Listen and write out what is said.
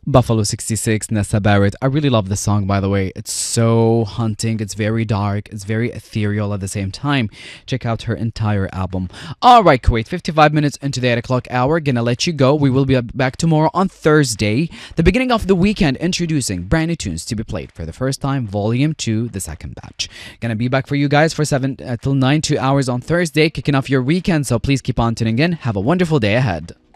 Buffalo 66, Nessa Barrett. I really love the song, by the way. It's so haunting, it's very dark, it's very ethereal at the same time. Check out her entire album. All right, Kuwait, 55 minutes into the 8 o'clock hour. Gonna let you go. We will be back tomorrow on Thursday, the beginning of the weekend, introducing brand new tunes to be played for the first time, Volume 2, the second batch. Gonna be back for you guys for 7 till 9, 2 hours on Thursday, kicking off your weekend. So please keep on tuning in. Have a wonderful day ahead.